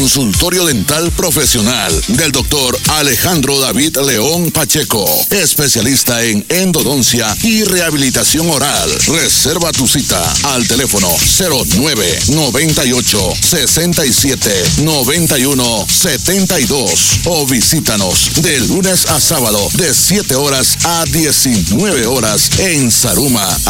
Consultorio Dental Profesional del doctor Alejandro David León Pacheco, especialista en endodoncia y rehabilitación oral. Reserva tu cita al teléfono 0998-67-9172 o visítanos de lunes a sábado de 7 horas a 19 horas en Saruma.